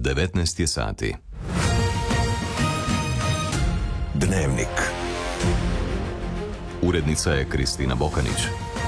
19 je sati. Dnevnik. Urednica je Kristina Bokanić.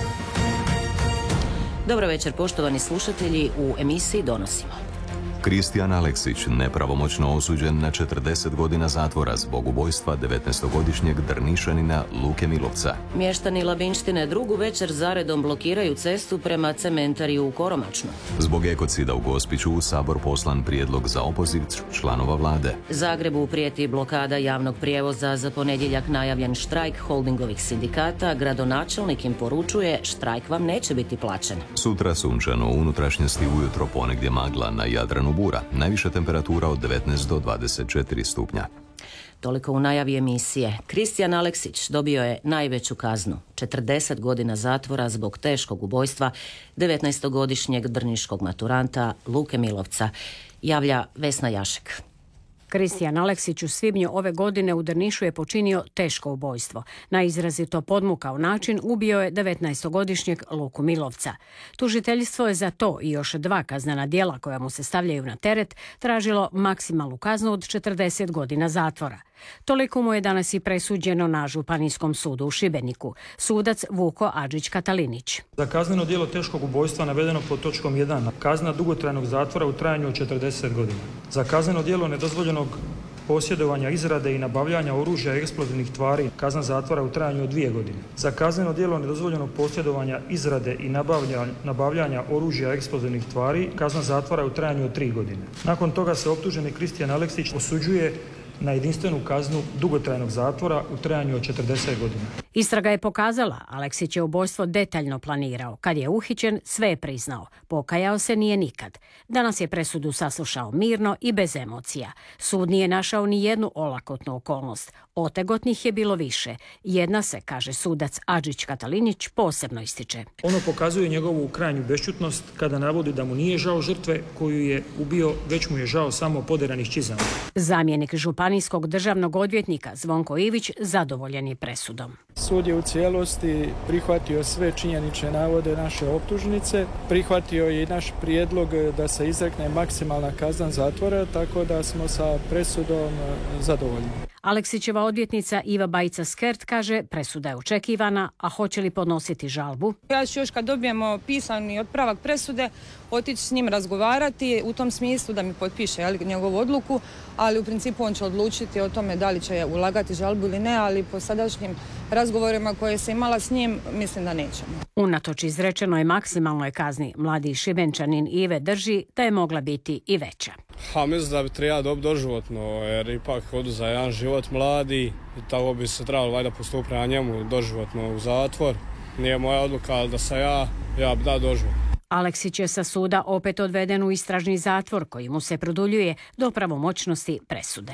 Dobro večer, poštovani slušatelji, u emisiji donosimo. Kristijan Aleksić nepravomoćno osuđen na 40 godina zatvora zbog ubojstva 19-godišnjeg Drnišanina Luke Milovca. Mještani Labinštine drugu večer zaredom blokiraju cestu prema cementariju u Koromačnu. Zbog ekocida u Gospiću u Sabor poslan prijedlog za opoziv članova vlade. Zagrebu prijeti blokada javnog prijevoza, za ponedjeljak najavljen štrajk holdingovih sindikata. Gradonačelnik im poručuje, štrajk vam neće biti plaćen. Sutra sunčano, u unutrašnjosti ujutro ponegdje magla, na Jadranu bura. Najviša temperatura od 19 do 24 stupnja. Toliko u najavi emisije. Kristijan Aleksić dobio je najveću kaznu, 40 godina zatvora zbog teškog ubojstva 19-godišnjeg drniškog maturanta Luke Milovca, javlja Vesna Jašek. Kristijan Aleksić u svibnju ove godine u Drnišu je počinio teško ubojstvo. Na izrazito podmukao način ubio je 19-godišnjeg Luku Milovca. Tužiteljstvo je za to i još 2 kaznena djela koja mu se stavljaju na teret tražilo maksimalnu kaznu od 40 godina zatvora. Toliko mu je danas i presuđeno na Županijskom sudu u Šibeniku. Sudac Vuko Adžić-Katalinić. Za kazneno djelo teškog ubojstva navedeno pod točkom 1, kazna dugotrajnog zatvora u trajanju od 40 godina. Za kazneno djelo nedozvoljenog posjedovanja, izrade i nabavljanja oružja i eksplozivnih tvari, kazna zatvora u trajanju od 2 godine. Za kazneno djelo nedozvoljenog posjedovanja, izrade i nabavljanja oružja i eksplozivnih tvari, kazna zatvora u trajanju od 3 godine. Nakon toga se optuženi Kristijan Aleksić osuđuje na jedinstvenu kaznu dugotrajnog zatvora u trajanju od 40 godina. Istraga je pokazala, Aleksić je ubojstvo detaljno planirao. Kad je uhićen, sve je priznao. Pokajao se nije nikad. Danas je presudu saslušao mirno i bez emocija. Sud nije našao ni jednu olakotnu okolnost. Otegotnih je bilo više. Jedna se, kaže sudac Adžić-Katalinić, posebno ističe. Ono pokazuje njegovu krajnju bešćutnost kada navodi da mu nije žao žrtve koju je ubio, već mu je žao samo poderanih čizama. Zamjenik Županijskog državnog odvjetnika Zvonko Ivić zadovoljan je presudom. Sud je u cijelosti prihvatio sve činjenične navode naše optužnice, prihvatio je i naš prijedlog da se izrekne maksimalna kazna zatvora, tako da smo sa presudom zadovoljni. Aleksićeva odvjetnica Iva Bajica-Skert kaže presuda je očekivana, a hoće li podnositi žalbu? Ja ću još kad dobijemo pisani otpravak presude otići s njim razgovarati u tom smislu da mi potpiše njegovu odluku, ali u principu on će odlučiti o tome da li će ulagati žalbu ili ne, ali po sadašnjim razgovorima koje se imala s njim mislim da nećemo. Unatoč izrečenoj maksimalnoj kazni, mladi Šibenčanin Ive drži da je mogla biti i veća. Mislim da bi trebalo dobiti doživotno, jer ipak odu za jedan život mladi i tako bi se trebalo valjda postupiti na njemu doživotno u zatvor. Nije moja odluka, ali da sam ja bi dao doživotno. Aleksić je sa suda opet odveden u istražni zatvor koji mu se produljuje do pravomoćnosti presude.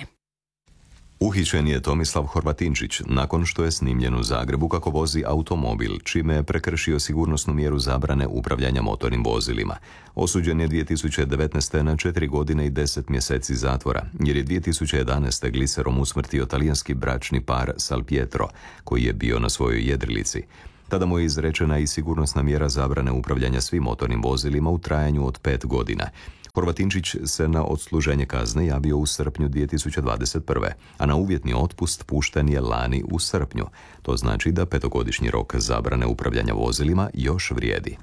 Uhićen je Tomislav Horvatinčić nakon što je snimljen u Zagrebu kako vozi automobil, čime je prekršio sigurnosnu mjeru zabrane upravljanja motornim vozilima. Osuđen je 2019. na 4 godine i 10 mjeseci zatvora, jer je 2011. gliserom usmrtio talijanski bračni par Salpietro, koji je bio na svojoj jedrilici. Tada mu je izrečena i sigurnosna mjera zabrane upravljanja svim motornim vozilima u trajanju od 5 godina. Horvatinčić se na odsluženje kazne javio u srpnju 2021. a na uvjetni otpust pušten je lani u srpnju. To znači da 5-godišnji rok zabrane upravljanja vozilima još vrijedi.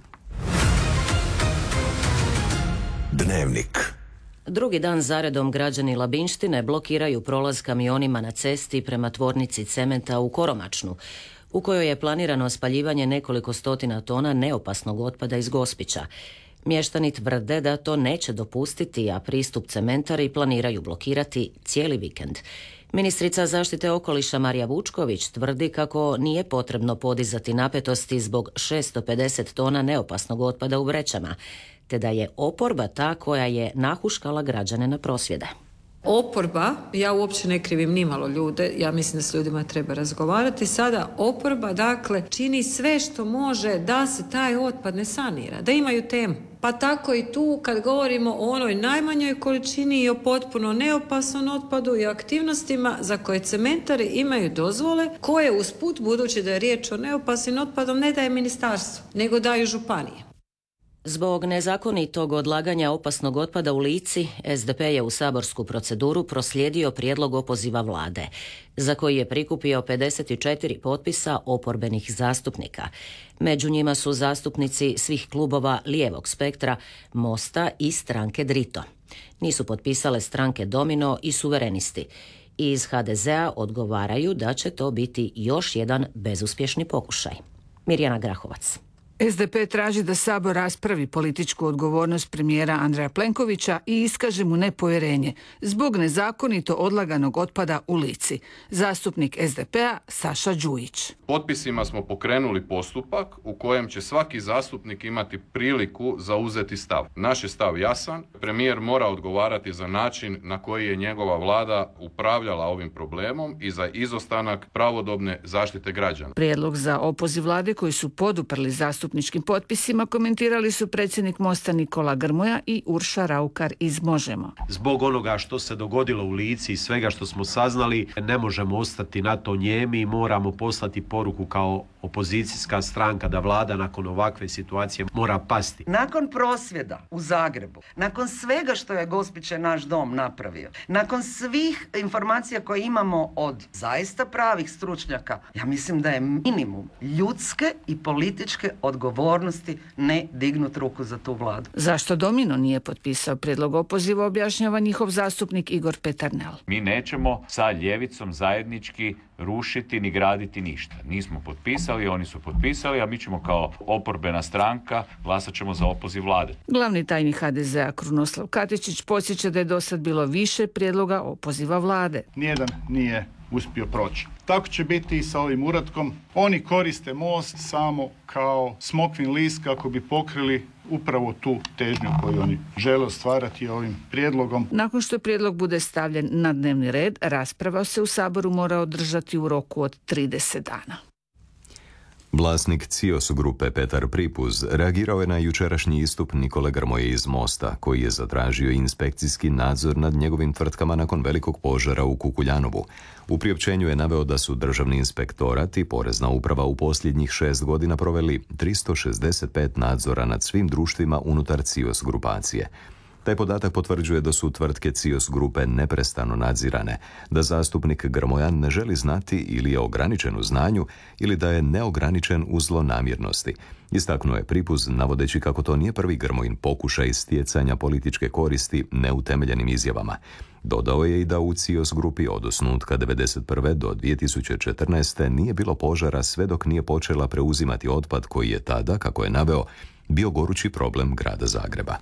Dnevnik. Drugi dan zaredom građani Labinštine blokiraju prolaz kamionima na cesti prema tvornici cementa u Koromačnu, u kojoj je planirano spaljivanje nekoliko stotina tona neopasnog otpada iz Gospića. Mještani tvrde da to neće dopustiti, a pristup cementari planiraju blokirati cijeli vikend. Ministrica zaštite okoliša Marija Vučković tvrdi kako nije potrebno podizati napetosti zbog 650 tona neopasnog otpada u vrećama, te da je oporba ta koja je nahuškala građane na prosvjede. Oporba, ja uopće ne krivim nimalo ljude, ja mislim da s ljudima treba razgovarati. Sada oporba, dakle, čini sve što može da se taj otpad ne sanira, da imaju temu. Pa tako i tu kad govorimo o onoj najmanjoj količini i o potpuno neopasnom otpadu i aktivnostima za koje cementari imaju dozvole, koje usput, budući da je riječ o neopasnim otpadom, ne daje ministarstvo, nego daju županije. Zbog nezakonitog odlaganja opasnog otpada u Lici, SDP je u saborsku proceduru proslijedio prijedlog opoziva vlade, za koji je prikupio 54 potpisa oporbenih zastupnika. Među njima su zastupnici svih klubova lijevog spektra, Mosta i stranke Drito. Nisu potpisale stranke Domino i Suverenisti. Iz HDZ-a odgovaraju da će to biti još jedan bezuspješni pokušaj. Mirjana Grahovac. SDP traži da Sabor raspravi političku odgovornost premijera Andreja Plenkovića i iskaže mu nepovjerenje zbog nezakonito odlaganog otpada u Lici. Zastupnik SDP-a Saša Đujić. Potpisima smo pokrenuli postupak u kojem će svaki zastupnik imati priliku zauzeti stav. Naš je stav jasan. Premijer mora odgovarati za način na koji je njegova vlada upravljala ovim problemom i za izostanak pravodobne zaštite građana. Prijedlog za opoziv vlade koji su poduprli zastupničkim potpisima komentirali su predsjednik Mosta Nikola Grmoja i Urša Raukar iz Možemo. Zbog onoga što se dogodilo u Lici i svega što smo saznali, ne možemo ostati na to njemi i moramo poslati poruku kao opozicijska stranka da vlada nakon ovakve situacije mora pasti. Nakon prosvjeda u Zagrebu, nakon svega što je Gospiće naš dom napravio, nakon svih informacija koje imamo od zaista pravih stručnjaka, ja mislim da je minimum ljudske i političke odgovornosti ne dignut ruku za tu vladu. Zašto Domino nije potpisao prijedlog opoziva, objašnjava njihov zastupnik Igor Peternel. Mi nećemo sa ljevicom zajednički rušiti ni graditi ništa. Nismo potpisali, oni su potpisali, a mi ćemo kao oporbena stranka glasat ćemo za opoziv vlade. Glavni tajnik HDZ-a Krunoslav Katičić podsjeća da je dosad bilo više prijedloga opoziva vlade. Nijedan nije uspio proći. Tako će biti i sa ovim uratkom. Oni koriste most samo kao smokvin list kako bi pokrili upravo tu težnju koju oni žele ostvarati ovim prijedlogom. Nakon što prijedlog bude stavljen na dnevni red, rasprava se u Saboru mora održati u roku od 30 dana. Vlasnik CIOS grupe Petar Pripuz reagirao je na jučerašnji istup Nikole Grmoje iz Mosta, koji je zatražio inspekcijski nadzor nad njegovim tvrtkama nakon velikog požara u Kukuljanovu. U priopćenju je naveo da su Državni inspektorat i Porezna uprava u posljednjih 6 godina proveli 365 nadzora nad svim društvima unutar CIOS grupacije. Taj podatak potvrđuje da su tvrtke CIOS grupe neprestano nadzirane, da zastupnik Grmoja ne želi znati ili je ograničen u znanju ili da je neograničen u zlonamjernosti. Istaknuo je Pripuz navodeći kako to nije prvi Grmojin pokušaj stjecanja političke koristi neutemeljenim izjavama. Dodao je i da u CIOS grupi od osnutka 1991. do 2014. nije bilo požara sve dok nije počela preuzimati otpad koji je tada, kako je naveo, bio gorući problem grada Zagreba.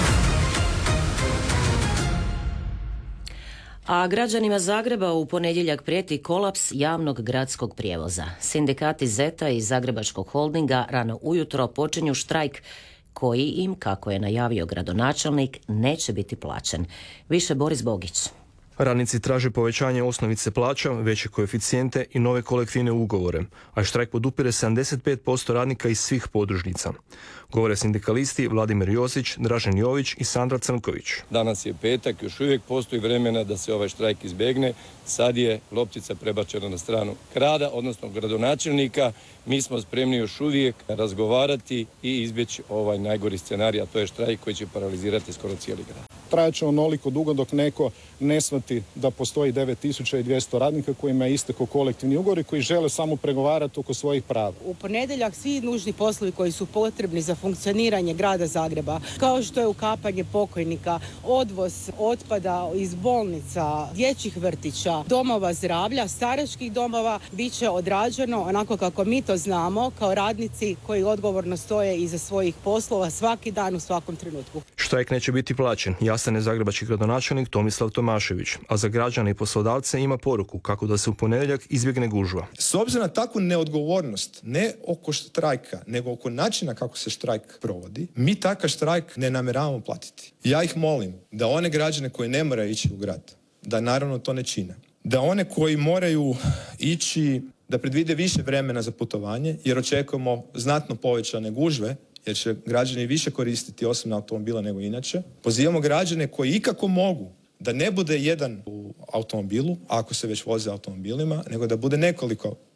A građanima Zagreba u ponedjeljak prijeti kolaps javnog gradskog prijevoza. Sindikati Zeta i Zagrebačkog holdinga rano ujutro počinju štrajk koji im, kako je najavio gradonačelnik, neće biti plaćen. Više Boris Bogić. Radnici traže povećanje osnovice plaća, veće koeficijente i nove kolektivne ugovore, a štrajk podupire 75% radnika iz svih podružnica. Govore sindikalisti Vladimir Josić, Dražen Jović i Sandra Crnković. Danas je petak, još uvijek postoji vremena da se ovaj štrajk izbjegne. Sad je loptica prebačena na stranu grada, odnosno gradonačelnika. Mi smo spremni još uvijek razgovarati i izbjeći ovaj najgori scenarij, a to je štrajk koji će paralizirati skoro cijeli grad. Trajat će onoliko dugo dok neko ne shvati da postoji 9200 radnika kojima je istekao kolektivni ugovor i koji žele samo pregovarati oko svojih prava. U ponedjeljak svi nužni poslovi koji su potrebni za funkcioniranje grada Zagreba, kao što je ukapanje pokojnika, odvoz otpada iz bolnica, dječjih vrtića, domova zdravlja, staračkih domova, bit će odrađeno onako kako mi to znamo kao radnici koji odgovorno stoje iza svojih poslova svaki dan u svakom trenutku. Štrajk neće biti plaćen, jasan je zagrebački gradonačelnik Tomislav Tomašević, a za građane i poslodavce ima poruku kako da se u ponedjeljak izbjegne gužva. S obzirom na takvu neodgovornost, ne oko štrajka, nego oko načina kako se štrajk provodi, mi takav štrajk ne namjeravamo platiti. Ja ih molim da one građane koji ne moraju ići u grad, da naravno to ne čine. Da one koji moraju ići, da predvide više vremena za putovanje, jer očekujemo znatno povećane gužve, jer će građani više koristiti osobne automobila nego inače. Pozivamo građane koji ikako mogu da ne bude jedan u automobilu, ako se već voze automobilima, nego da bude nekoliko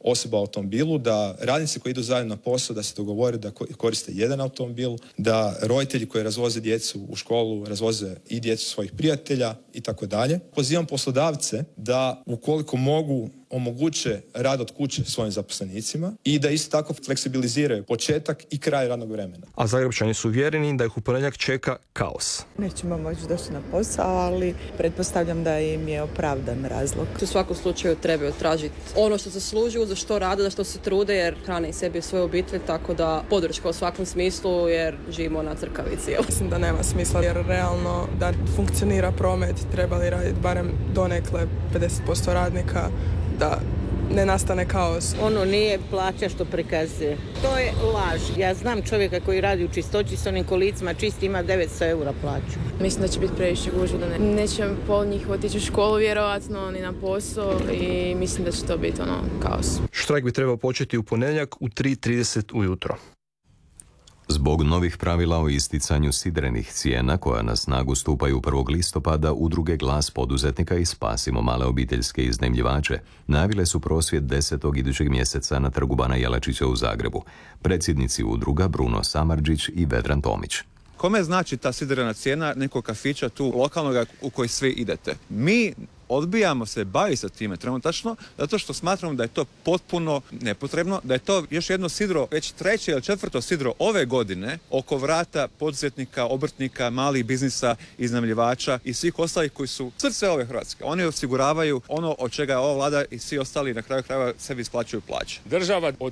osoba u automobilu, da radnici koji idu zajedno na posao da se dogovore da koriste jedan automobil, da roditelji koji razvoze djecu u školu razvoze i djecu svojih prijatelja i tako dalje. Pozivam poslodavce da ukoliko mogu omoguće rad od kuće svojim zaposlenicima i da isto tako fleksibiliziraju početak i kraj radnog vremena. A Zagrebčani su uvjereni da ih u ponedjeljak čeka kaos. Nećemo moći doći na posao, ali pretpostavljam da im je opravdan razlog. U svakom slučaju trebaju tražiti ono što zaslužuju, za što rade, za što se trude, jer hrane i sebi i svoju obitelj, tako da podrška u svakom smislu, jer živimo na crkavici. Mislim da nema smisla, jer realno da funkcionira promet trebali raditi barem donekle 50% radnika, da ne nastane kaos. Ono nije plaća što prikazuje. To je laž. Ja znam čovjeka koji radi u čistoći s onim kolicima, čisti, ima 900 eura plaću. Mislim da će biti previše gužve, da neće pol njih otići u školu vjerojatno, ni na posao i mislim da će to biti kaos. Štrajk bi trebao početi u ponedjeljak u 3:30 ujutro. Zbog novih pravila o isticanju sidrenih cijena koja na snagu stupaju 1. listopada, udruge Glas poduzetnika i Spasimo male obiteljske iznajmljivače najavile su prosvjed 10. idućeg mjeseca na Trgu Bana Jelačića u Zagrebu. Predsjednici udruga Bruno Samardžić i Vedran Tomić. Kome znači ta sidrena cijena nekog kafića tu lokalnoga u koji svi idete? Mi odbijamo se baviti sa time trenutačno zato što smatramo da je to potpuno nepotrebno, da je to još jedno sidro, već 3. ili 4. sidro ove godine oko vrata poduzetnika, obrtnika, malih biznisa, iznajmljivača i svih ostalih koji su srce ove Hrvatske. Oni osiguravaju ono od čega je ova vlada i svi ostali na kraju krajeva sebi isplaćuju plaće. Država od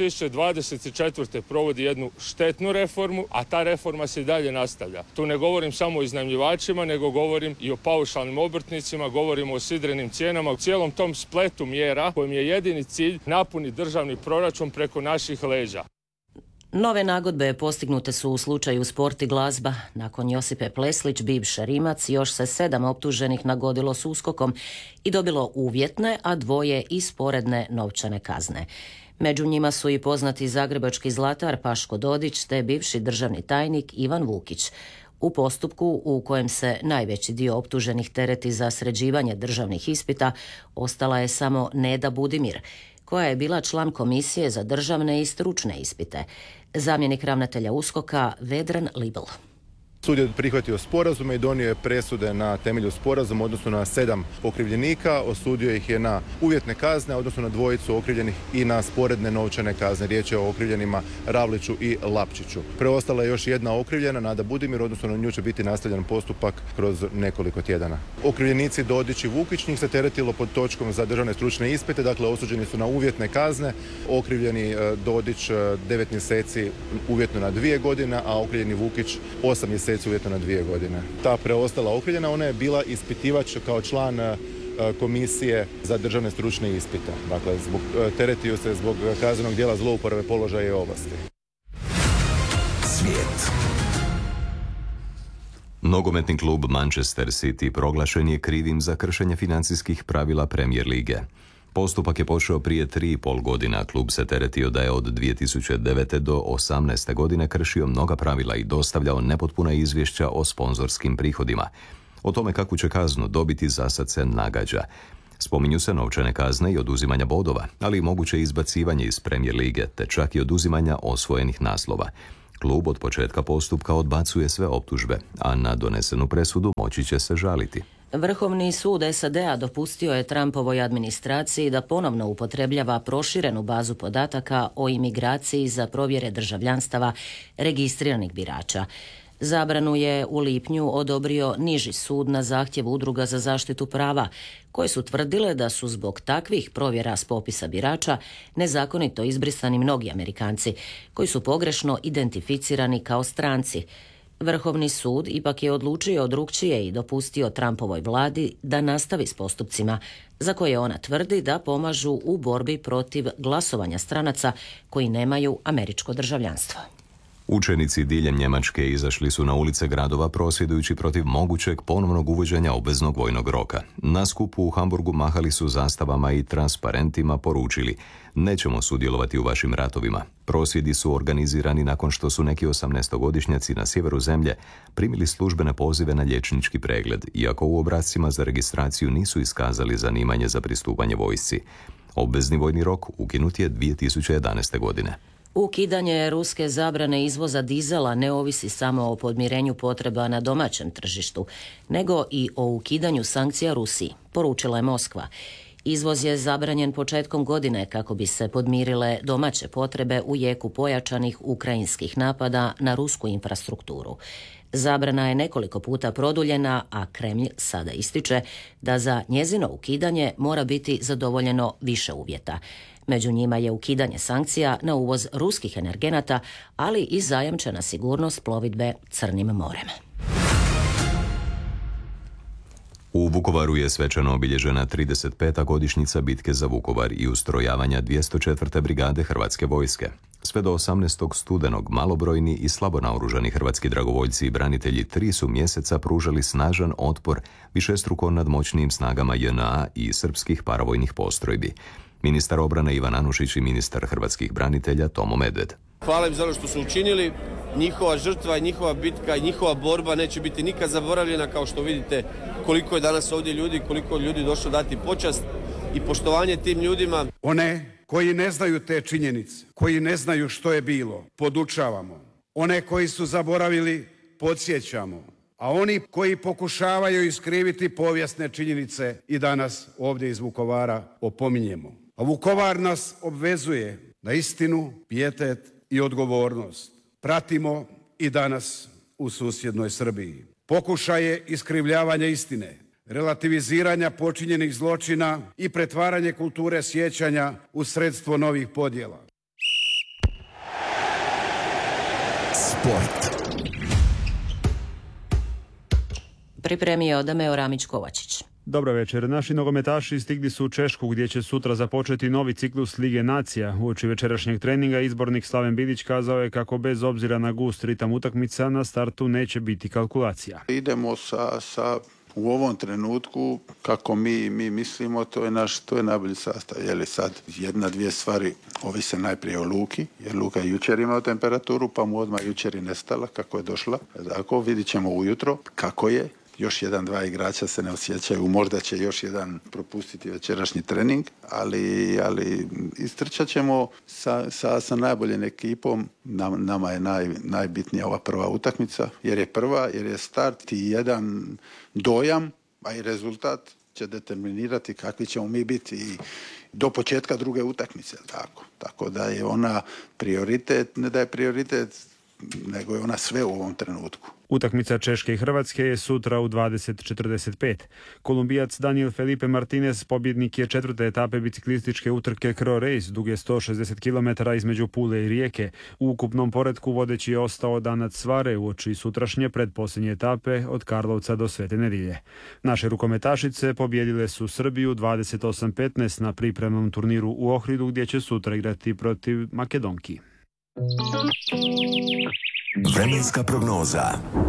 2024. provodi jednu štetnu reformu, a ta reforma se i dalje nastavlja. Tu ne govorim samo o iznajmljivačima, nego govorim i o paušalnim obrtnicima, govorim o sidrenim cijenama, u cijelom tom spletu mjera kojim je jedini cilj napuniti državni proračun preko naših leđa. Nove nagodbe postignute su u slučaju Sport i glazba. Nakon Josipe Pleslić, bivša Rimac, još se 7 optuženih nagodilo s USKOK-om i dobilo uvjetne, a 2 i sporedne novčane kazne. Među njima su i poznati zagrebački zlatar Paško Dodić te bivši državni tajnik Ivan Vukić. U postupku u kojem se najveći dio optuženih tereti za sređivanje državnih ispita ostala je samo Neda Budimir, koja je bila član komisije za državne i stručne ispite. Zamjenik ravnatelja USKOK-a Vedran Libel. Sud je prihvatio sporazume i donio je presude na temelju sporazuma, odnosno na 7 okrivljenika, osudio ih je na uvjetne kazne, odnosno na 2 okrivljenih i na sporedne novčane kazne. Riječ je o okrivljenima Ravliću i Lapčiću. Preostala je još jedna okrivljena, Nada Budimir, odnosno na nju će biti nastavljen postupak kroz nekoliko tjedana. Okrivljenici Dodić i Vukić, njih se teretilo pod točkom za državne stručne ispite, dakle osuđeni su na uvjetne kazne. Okrivljeni Dodić 9 mjeseci uvjetno na 2 godine, a okrivljeni Vukić 8 mjeseci uvjetno na 2 godine. Ta preostala okrivljena, ona je bila ispitivač kao član komisije za državne stručne ispite. Dakle, teretio se zbog kaznenog djela zlouporabe položaja i ovlasti. Svijet. Nogometni klub Manchester City proglašen je krivim za kršenje financijskih pravila Premier lige. Postupak je počeo prije 3,5 godina. Klub se teretio da je od 2009. do 2018. godine kršio mnoga pravila i dostavljao nepotpuna izvješća o sponzorskim prihodima. O tome kakvu će kaznu dobiti za sad se nagađa. Spominju se novčane kazne i oduzimanja bodova, ali i moguće izbacivanje iz Premier lige, te čak i oduzimanja osvojenih naslova. Klub od početka postupka odbacuje sve optužbe, a na donesenu presudu moći će se žaliti. Vrhovni sud SAD-a dopustio je Trumpovoj administraciji da ponovno upotrebljava proširenu bazu podataka o imigraciji za provjere državljanstava registriranih birača. Zabranu je u lipnju odobrio niži sud na zahtjev udruga za zaštitu prava, koje su tvrdile da su zbog takvih provjera s popisa birača nezakonito izbrisani mnogi Amerikanci, koji su pogrešno identificirani kao stranci. Vrhovni sud ipak je odlučio drukčije i dopustio Trumpovoj vladi da nastavi s postupcima, za koje ona tvrdi da pomažu u borbi protiv glasovanja stranaca koji nemaju američko državljanstvo. Učenici diljem Njemačke izašli su na ulice gradova prosvjedujući protiv mogućeg ponovnog uvođenja obveznog vojnog roka. Na skupu u Hamburgu mahali su zastavama i transparentima poručili: nećemo sudjelovati u vašim ratovima. Prosvjedi su organizirani nakon što su neki 18-godišnjaci na sjeveru zemlje primili službene pozive na liječnički pregled, iako u obrascima za registraciju nisu iskazali zanimanje za pristupanje vojsci. Obvezni vojni rok ukinut je 2011. godine. Ukidanje ruske zabrane izvoza dizela ne ovisi samo o podmirenju potreba na domaćem tržištu, nego i o ukidanju sankcija Rusiji, poručila je Moskva. Izvoz je zabranjen početkom godine kako bi se podmirile domaće potrebe u jeku pojačanih ukrajinskih napada na rusku infrastrukturu. Zabrana je nekoliko puta produljena, a Kremlj sada ističe da za njezino ukidanje mora biti zadovoljeno više uvjeta. Među njima je ukidanje sankcija na uvoz ruskih energenata, ali i zajamčena sigurnost plovidbe Crnim morem. U Vukovaru je svečano obilježena 35. godišnjica bitke za Vukovar i ustrojavanja 204. brigade Hrvatske vojske. Sve do 18. studenog malobrojni i slabo naoružani hrvatski dragovoljci i branitelji 3 su mjeseca pružali snažan otpor višestruko nadmoćnijim snagama JNA i srpskih paravojnih postrojbi. Ministar obrane Ivan Anušić i ministar hrvatskih branitelja Tomo Medved. Hvala im za ono što su učinili. Njihova žrtva i njihova bitka i njihova borba neće biti nikad zaboravljena, kao što vidite koliko je danas ovdje ljudi, koliko ljudi došlo dati počast i poštovanje tim ljudima. One koji ne znaju te činjenice, koji ne znaju što je bilo, podučavamo. One koji su zaboravili, podsjećamo. A oni koji pokušavaju iskriviti povijesne činjenice i danas ovdje iz Vukovara opominjemo. A Vukovar nas obvezuje na istinu, pijetet i odgovornost. Pratimo i danas u susjednoj Srbiji. Pokušaje iskrivljavanja istine, relativiziranja počinjenih zločina i pretvaranje kulture sjećanja u sredstvo novih podjela. Sport. Pripremio Dameo Ramić-Kovačić. Dobro večer. Naši nogometaši stigli su u Češku gdje će sutra započeti novi ciklus Lige nacija. Uoči večerašnjeg treninga izbornik Slaven Bilić kazao je kako bez obzira na gust ritam utakmica na startu neće biti kalkulacija. Idemo u ovom trenutku kako mi mislimo, to je najbolji sastav. Je li sad jedna, dvije stvari ovise najprije o Luki, jer Luka je jučer imao temperaturu, pa mu odmah jučer i nestala kako je došla. Tako vidit ćemo ujutro kako je. Još jedan, dva igrača se ne osjećaju, možda će još jedan propustiti večerašnji trening, ali istrčat ćemo sa najboljim ekipom. Nama je najbitnija ova prva utakmica, jer je prva, jer je start i jedan dojam, a i rezultat će determinirati kakvi ćemo mi biti do početka druge utakmice. Tako da je ona prioritet, ne da je prioritet, nego je ona sve u ovom trenutku. Utakmica Češke i Hrvatske je sutra u 20:45. Kolumbijac Daniel Felipe Martinez pobjednik je 4. etape biciklističke utrke Kro Race duge 160 km između Pule i Rijeke. U ukupnom poretku vodeći je ostao Danac Svare uoči sutrašnje predposljednje etape od Karlovca do Svete Nedjelje. Naše rukometašice pobjedile su Srbiju 28:15 na pripremnom turniru u Ohridu gdje će sutra igrati protiv Makedonki. Vremenska prognoza.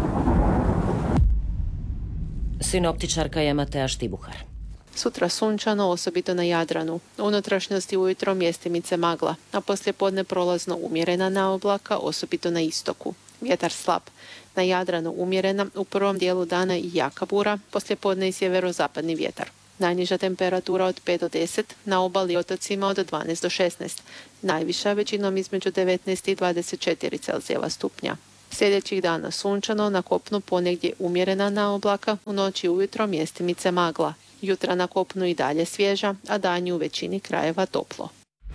Sinoptičarka je Matea Štibuhar. Sutra sunčano, osobito na Jadranu. U unutrašnjosti ujutro mjestimice magla, a poslijepodne prolazno umjerena naoblaka, osobito na istoku. Vjetar slab. Na Jadranu umjerena, u prvom dijelu dana i jaka bura, poslijepodne i sjeverozapadni vjetar. Najniža temperatura od 5 do 10, na obali i otocima od 12 do 16. Najviša većinom između 19 i 24 Celzijeva stupnja. Sljedećih dana sunčano, na kopnu ponegdje umjerena naoblaka, u noći i ujutro mjestimice magla. Jutra na kopnu i dalje svježa, a danju u većini krajeva toplo.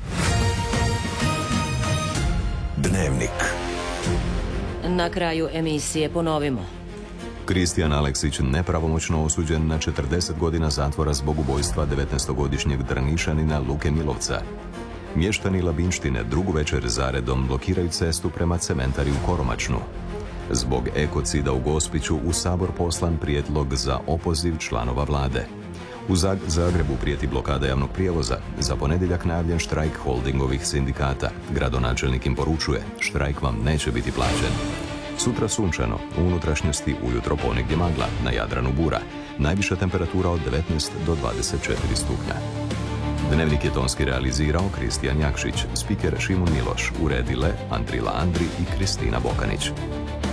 Dnevnik. Na kraju emisije ponovimo. Kristijan Aleksić nepravomoćno osuđen na 40 godina zatvora zbog ubojstva 19-godišnjeg Drnišanina Luke Milovca. Mještani Labinštine drugu večer zaredom blokiraju cestu prema cementari u Koromačnu. Zbog ekocida u Gospiću u Sabor poslan prijedlog za opoziv članova vlade. U Zagrebu prijeti blokada javnog prijevoza. Za ponedjeljak najavljen štrajk holdingovih sindikata. Gradonačelnik im poručuje, štrajk vam neće biti plaćen. Sutra sunčano, u unutrašnjosti ujutro ponegdje magla, na Jadranu bura. Najviša temperatura od 19 do 24 stupnja. Dnevnik je tonski realizirao Kristijan Jakšić, spiker Šimun Miloš, uredile Andrila Andri i Kristina Bokanić.